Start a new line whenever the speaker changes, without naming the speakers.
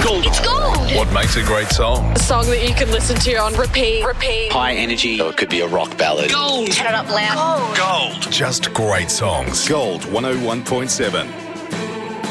Gold.
It's gold.
What makes a great song?
A song that you can listen to on repeat.
High energy.
Or it could be a rock ballad.
Gold.
Turn it up loud.
Gold. Just great songs.
Gold 101.7.